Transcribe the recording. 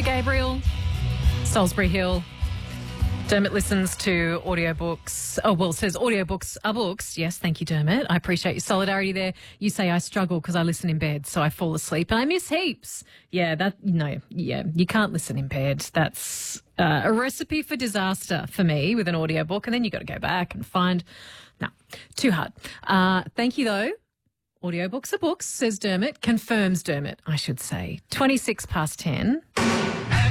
Peter Gabriel, Salisbury Hill. Dermot listens to audiobooks. Oh, well, says audiobooks are books. Yes, thank you, Dermot. I appreciate your solidarity there. You say I struggle because I listen in bed, so I fall asleep and I miss heaps. Yeah, you can't listen in bed. That's a recipe for disaster for me with an audiobook, and then you got to go back and find. No, too hard. Thank you, though. Audiobooks are books, says Dermot. Confirms Dermot, I should say. 10:26.